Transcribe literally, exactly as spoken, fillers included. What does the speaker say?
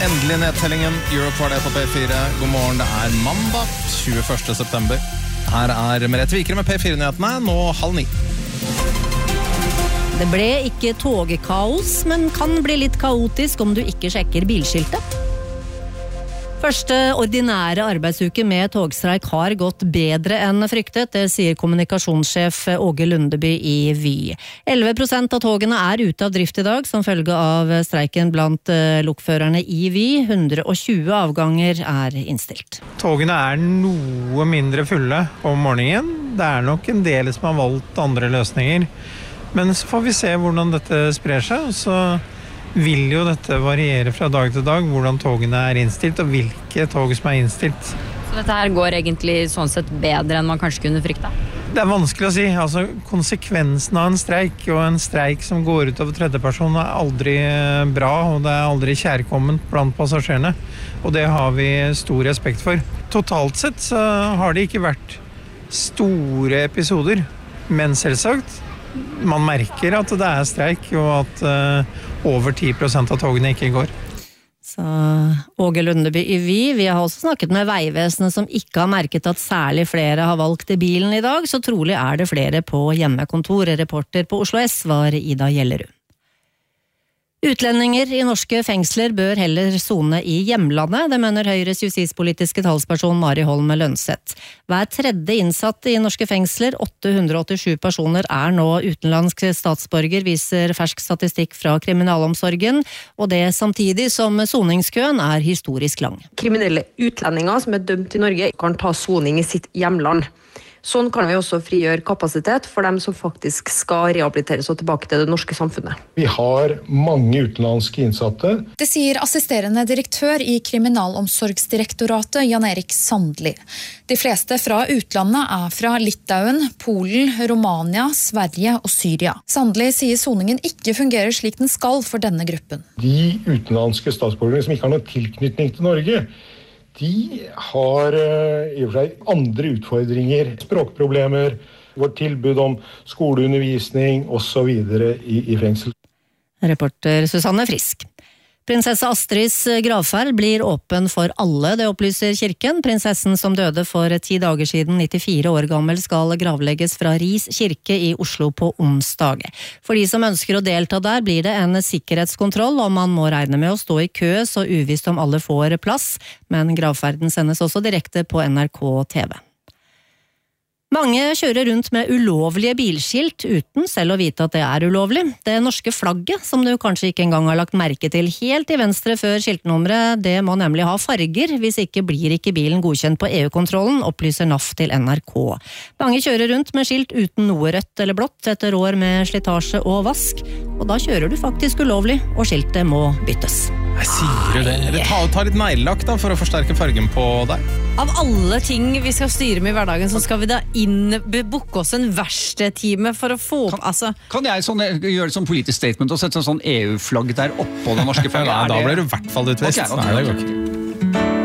Endelig nedtellingen. Europe var det på P fire. God morgen, det er mandag tjueførste september. Her er Merete Vikre med P fire-nyhetene, nå halv ni. Det ble ikke togkaos, men kan bli litt kaotisk om du ikke sjekker bilskiltet. Første ordinære arbeidsuke med togstreik har gått bedre enn fryktet, det sier kommunikasjonssjef Åge Lundeby i Vy. elleve prosent av togene er ute av drift i dag, som følge av streiken blant lokførerne i Vy. hundre og tjue avganger er innstilt. Togene er noe mindre fulle om morgenen. Det er nok en del som har valgt andre løsninger. Men så får vi se hvordan dette sprer seg, og så vil jo dette variere fra dag til dag, hvordan togene er innstilt, og hvilke tog som er innstilt. Så dette her går egentlig sånn sett bedre enn man kanskje kunne frykte? Det er vanskelig å si. Altså, konsekvensen av en streik, og en streik som går ut over tredjeperson, er aldri bra, og det er aldri kjærkomment blant passasjerene. Og det har vi stor respekt for. Totalt sett så har det ikke vært store episoder, men selvsagt, man merker at det er streik, og at uh, over ti prosent av togene ikke går. Så Åge Lundeby i Vy, vi har også snakket med Veivesenet som ikke har merket at særlig flere har valgt bilen i dag, så trolig er det flere på hjemmekontor. Reporter på Oslo S var Ida Gjellerud. Utlendinger i norske fengsler bør heller sone i hjemlandet, det mener Høyres justispolitiske talsperson Mari Holm Lønseth. Hver tredje innsatte i norske fengsler, åtte hundre og åttisju personer, er nå utenlandsk statsborger, viser fersk statistikk fra kriminalomsorgen, og det samtidig som soningskøen er historisk lang. Kriminelle utlendinger som er dømt i Norge kan ta soning i sitt hjemland. Sånn kan vi også frigjøre kapasitet for dem som faktisk skal rehabiliteres og tilbake til det norske samfunnet. Vi har mange utenlandske innsatte. Det sier assisterende direktør i Kriminalomsorgsdirektoratet, Jan Erik Sandli. De fleste fra utlandet er fra Litauen, Polen, Romania, Sverige og Syria. Sandli sier soningen ikke fungerer slik den skal for denne gruppen. De utenlandske statsborgere som ikke har noen tilknytning til Norge, de har i og for seg andre utfordringer, språkproblemer, vårt tilbud om skoleundervisning og så videre i, i fengsel. Reporter Susanne Frisk. Prinsesse Astrids gravferd blir åpen for alle, det opplyser kirken. Prinsessen som døde for ti dager siden, nittifire år gammel, skal gravlegges fra Ris kirke i Oslo på onsdag. For de som ønsker å delta der blir det en sikkerhetskontroll, og man må regne med å stå i kø, så uvisst om alle får plass, men gravferden sendes også direkte på N R K T V. Mange kjører rundt med ulovlige bilskilt uten selv å vite at det er ulovlig. Det norske flagget, som du kanskje ikke engang har lagt merke til helt til venstre før skiltnummeret, det må nemlig ha farger, hvis ikke blir ikke bilen godkjent på E U-kontrollen, opplyser N A F til N R K. Mange kjører rundt med skilt uten noe rødt eller blått etter år med slitasje og vask, og da kjører du faktisk ulovlig, og skiltet må byttes. Jeg sier du det. Eller ta, ta litt neglelakk da, for å forsterke fargen på deg. Av alle ting vi skal styre med i hverdagen, så skal vi da inn booke oss en verkstedtime for å få opp, kan, altså... Kan jeg sånn, gjøre det som politisk statement og sette en sånn E U-flagg der oppå det norske flagget? Nei, da blir du i hvert fall utvist. Okay, okay, okay.